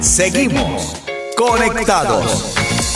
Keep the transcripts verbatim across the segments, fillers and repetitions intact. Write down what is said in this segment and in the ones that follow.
Seguimos conectados.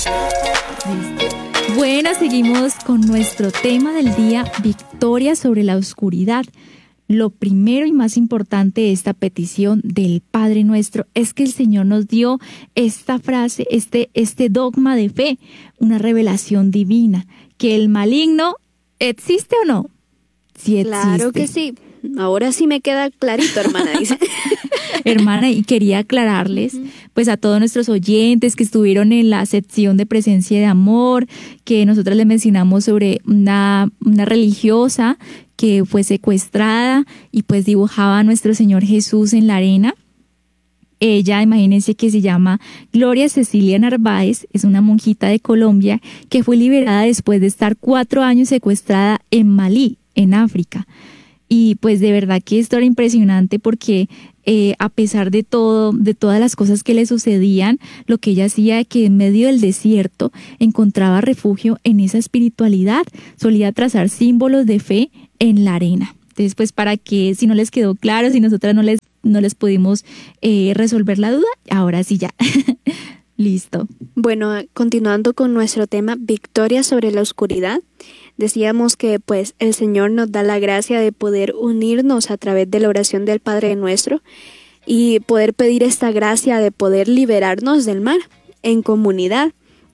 Bueno, seguimos con nuestro tema del día, victoria sobre la oscuridad. Lo primero y más importante de esta petición del Padre Nuestro es que el Señor nos dio esta frase, este, este dogma de fe, una revelación divina, que el maligno existe o no. Sí existe. Claro que sí. Ahora sí me queda clarito, hermana, dice. Hermana, y quería aclararles, uh-huh. pues a todos nuestros oyentes que estuvieron en la sección de presencia de amor, que nosotras les mencionamos sobre una, una religiosa que fue secuestrada y pues dibujaba a nuestro Señor Jesús en la arena. Ella, imagínense que se llama Gloria Cecilia Narváez, es una monjita de Colombia que fue liberada después de estar cuatro años secuestrada en Malí, en África. Y pues de verdad que esto era impresionante porque eh, a pesar de todo, de todas las cosas que le sucedían, lo que ella hacía es que en medio del desierto encontraba refugio en esa espiritualidad, solía trazar símbolos de fe en la arena. Entonces, pues para que si no les quedó claro, si nosotras no les, no les pudimos eh, resolver la duda, ahora sí ya. Listo. Bueno, continuando con nuestro tema, victoria sobre la oscuridad. Decíamos que pues el Señor nos da la gracia de poder unirnos a través de la oración del Padre Nuestro y poder pedir esta gracia de poder liberarnos del mal en comunidad.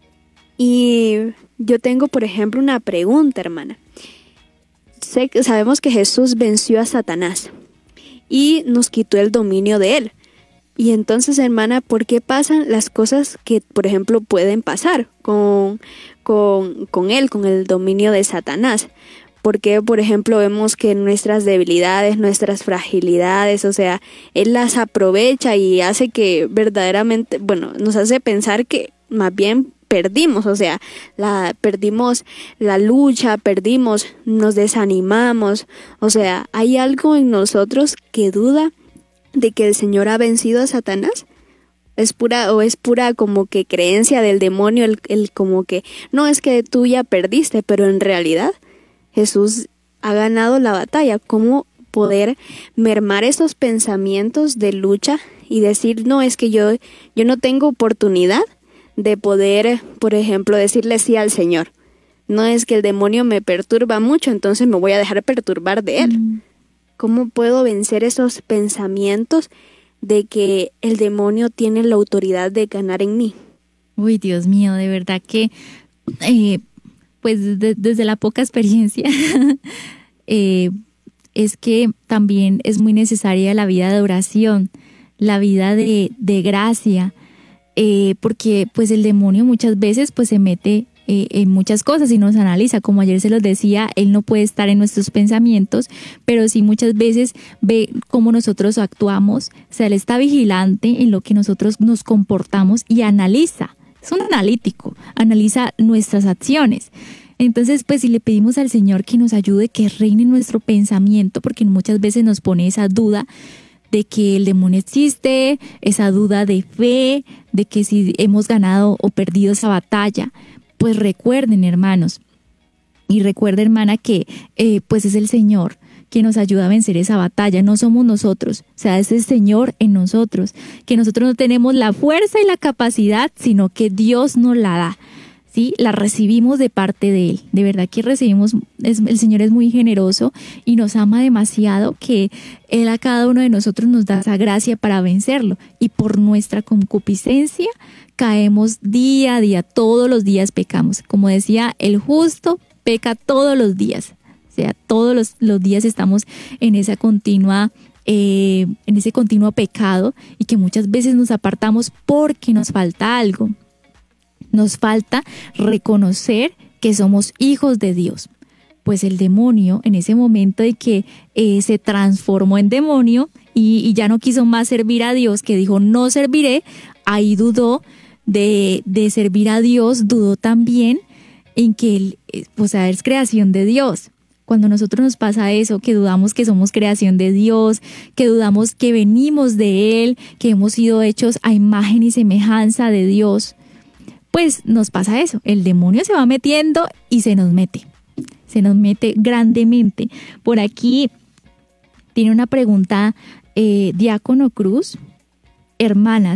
Y yo tengo, por ejemplo, una pregunta, hermana. Sé, sabemos que Jesús venció a Satanás y nos quitó el dominio de él. Y entonces, hermana, ¿por qué pasan las cosas que, por ejemplo, pueden pasar con, con, con él, con el dominio de Satanás? Porque, por ejemplo, vemos que nuestras debilidades, nuestras fragilidades, o sea, él las aprovecha y hace que verdaderamente, bueno, nos hace pensar que más bien perdimos, o sea, la, perdimos la lucha, perdimos, nos desanimamos, o sea, hay algo en nosotros que duda de que el Señor ha vencido a Satanás. Es pura o es pura como que creencia del demonio, el, el como que no es que tú ya perdiste, pero en realidad Jesús ha ganado la batalla. ¿Cómo poder mermar esos pensamientos de lucha y decir no es que yo yo no tengo oportunidad de poder, por ejemplo, decirle sí al Señor? No es que el demonio me perturba mucho, entonces me voy a dejar perturbar de él. Mm. ¿Cómo puedo vencer esos pensamientos de que el demonio tiene la autoridad de ganar en mí? Uy, Dios mío, de verdad que, eh, pues de, desde la poca experiencia, eh, es que también es muy necesaria la vida de oración, la vida de, de gracia, eh, porque pues el demonio muchas veces pues se mete Eh, en muchas cosas y nos analiza, como ayer se los decía, él no puede estar en nuestros pensamientos, pero sí muchas veces ve cómo nosotros actuamos, o sea, él está vigilante en lo que nosotros nos comportamos y analiza, es un analítico, analiza nuestras acciones. Entonces, pues si le pedimos al Señor que nos ayude, que reine en nuestro pensamiento, porque muchas veces nos pone esa duda de que el demonio existe, esa duda de fe, de que si hemos ganado o perdido esa batalla. Pues recuerden, hermanos, y recuerda, hermana, que eh, pues es el Señor que nos ayuda a vencer esa batalla, no somos nosotros, o sea, es el Señor en nosotros, que nosotros no tenemos la fuerza y la capacidad, sino que Dios nos la da, ¿sí? La recibimos de parte de Él, de verdad que recibimos, es, el Señor es muy generoso y nos ama demasiado que Él a cada uno de nosotros nos da esa gracia para vencerlo, y por nuestra concupiscencia caemos día a día, todos los días pecamos. Como decía, el justo peca todos los días. O sea, todos los, los días estamos en esa continua, eh, en ese continuo pecado, y que muchas veces nos apartamos porque nos falta algo. Nos falta reconocer que somos hijos de Dios. Pues el demonio, en ese momento de que eh, se transformó en demonio y, y ya no quiso más servir a Dios, que dijo no serviré, ahí dudó de, de servir a Dios, dudó también en que él, o sea, es creación de Dios. Cuando a nosotros nos pasa eso, que dudamos que somos creación de Dios, que dudamos que venimos de Él, que hemos sido hechos a imagen y semejanza de Dios, pues nos pasa eso. El demonio se va metiendo y se nos mete, se nos mete grandemente. Por aquí tiene una pregunta, eh, Diácono Cruz. Hermanas,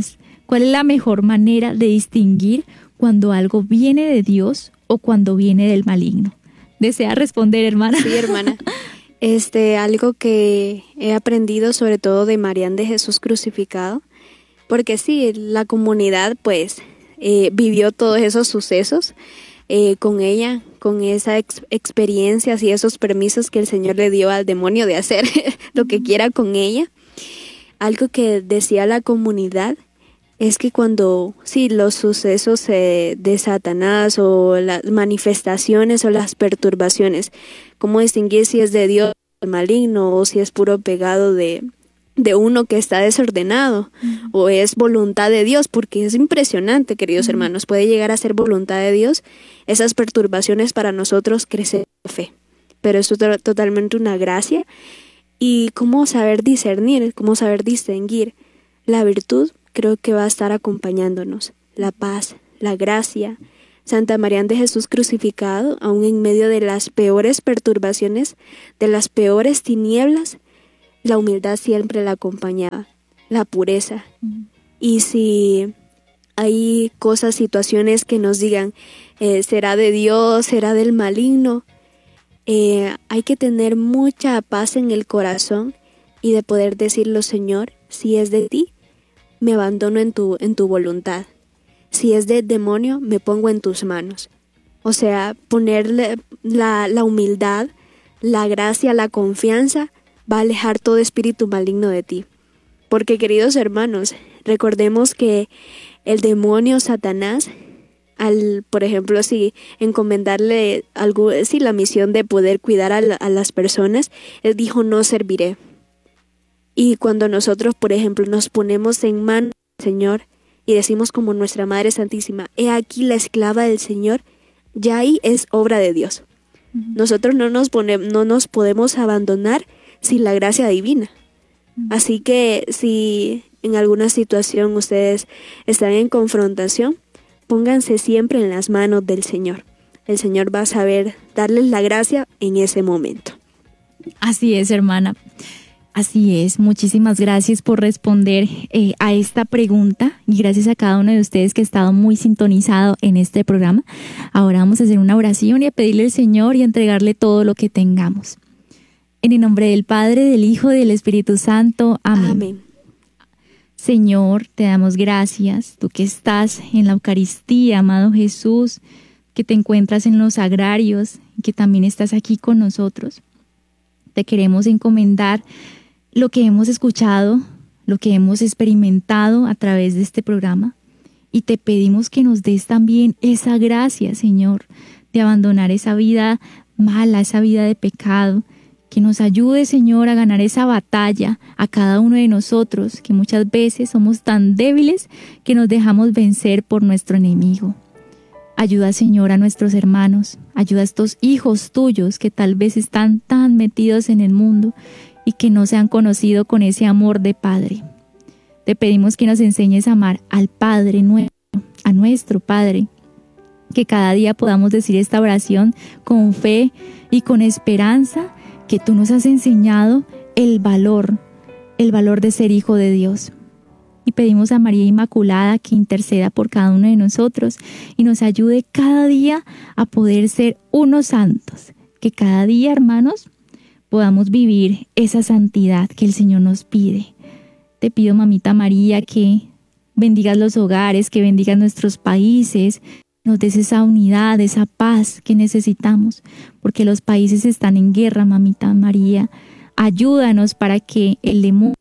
¿Cuál es la mejor manera de distinguir cuando algo viene de Dios o cuando viene del maligno? ¿Desea responder, hermana? Sí, hermana. Este, algo que he aprendido sobre todo de Marián de Jesús crucificado, porque sí, la comunidad pues eh, vivió todos esos sucesos eh, con ella, con esas ex- experiencias y esos permisos que el Señor le dio al demonio de hacer lo que quiera con ella. Algo que decía la comunidad es que cuando, sí, los sucesos eh, de Satanás o las manifestaciones o las perturbaciones, ¿cómo distinguir si es de Dios el maligno o si es puro pegado de, de uno que está desordenado uh-huh. o es voluntad de Dios? Porque es impresionante, queridos uh-huh. hermanos, puede llegar a ser voluntad de Dios. Esas perturbaciones para nosotros crecen de fe, pero es to- totalmente una gracia. ¿Y cómo saber discernir, cómo saber distinguir? La virtud creo que va a estar acompañándonos, la paz, la gracia. Santa Marián de Jesús crucificado, aún en medio de las peores perturbaciones, de las peores tinieblas, la humildad siempre la acompañaba, la pureza. Mm. Y si hay cosas, situaciones que nos digan, eh, ¿será de Dios, será del maligno? Eh, hay que tener mucha paz en el corazón y de poder decirlo, Señor, si es de ti, me abandono en tu, en tu voluntad. Si es del demonio, me pongo en tus manos. O sea, ponerle la, la humildad, la gracia, la confianza, va a alejar todo espíritu maligno de ti. Porque, queridos hermanos, recordemos que el demonio Satanás, al, por ejemplo, si encomendarle algo, si la misión de poder cuidar a, la, a las personas, él dijo, no serviré. Y cuando nosotros, por ejemplo, nos ponemos en manos del Señor y decimos como nuestra Madre Santísima, he aquí la esclava del Señor, ya ahí es obra de Dios. Uh-huh. Nosotros no nos, pone, no nos podemos abandonar sin la gracia divina. Uh-huh. Así que si en alguna situación ustedes están en confrontación, pónganse siempre en las manos del Señor. El Señor va a saber darles la gracia en ese momento. Así es, hermana. Así es, muchísimas gracias por responder eh, a esta pregunta y gracias a cada uno de ustedes que ha estado muy sintonizado en este programa. Ahora vamos a hacer una oración y a pedirle al Señor y a entregarle todo lo que tengamos. En el nombre del Padre, del Hijo y del Espíritu Santo. Amén. Amén. Señor, te damos gracias, tú que estás en la Eucaristía, amado Jesús, que te encuentras en los sagrarios y que también estás aquí con nosotros. Te queremos encomendar lo que hemos escuchado, lo que hemos experimentado a través de este programa y te pedimos que nos des también esa gracia, Señor, de abandonar esa vida mala, esa vida de pecado, que nos ayude, Señor, a ganar esa batalla a cada uno de nosotros, que muchas veces somos tan débiles que nos dejamos vencer por nuestro enemigo. Ayuda, Señor, a nuestros hermanos, ayuda a estos hijos tuyos que tal vez están tan metidos en el mundo y que no se han conocido con ese amor de Padre. Te pedimos que nos enseñes a amar al Padre nuestro, a nuestro Padre, que cada día podamos decir esta oración con fe y con esperanza, que tú nos has enseñado el valor, el valor de ser hijo de Dios. Y pedimos a María Inmaculada que interceda por cada uno de nosotros y nos ayude cada día a poder ser unos santos. Que cada día, hermanos, podamos vivir esa santidad que el Señor nos pide. Te pido, Mamita María, que bendigas los hogares, que bendigas nuestros países, nos des esa unidad, esa paz que necesitamos, porque los países están en guerra, Mamita María. Ayúdanos para que el demonio,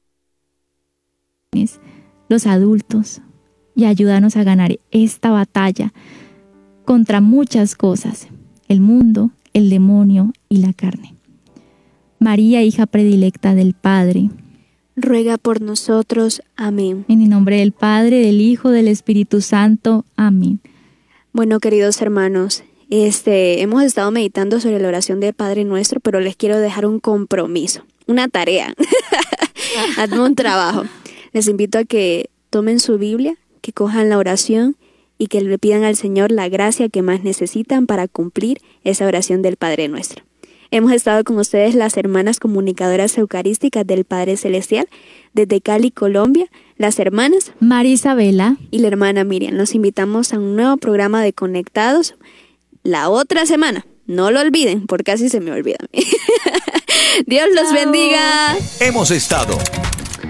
los adultos, y ayúdanos a ganar esta batalla contra muchas cosas, el mundo, el demonio y la carne. María, hija predilecta del Padre, ruega por nosotros. Amén. En el nombre del Padre, del Hijo, del Espíritu Santo. Amén. Bueno, queridos hermanos, este, hemos estado meditando sobre la oración del Padre Nuestro, pero les quiero dejar un compromiso, una tarea, hazme un trabajo. Les invito a que tomen su Biblia, que cojan la oración y que le pidan al Señor la gracia que más necesitan para cumplir esa oración del Padre Nuestro. Hemos estado con ustedes las hermanas comunicadoras eucarísticas del Padre Celestial desde Cali, Colombia. las hermanas María Isabela y la hermana Miriam. Los invitamos a un nuevo programa de Conectados la otra semana. No lo olviden, porque casi se me olvida. Dios los bendiga. Hemos estado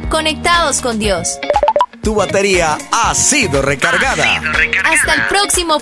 Conectados con Dios. Tu batería ha sido recargada. Hasta el próximo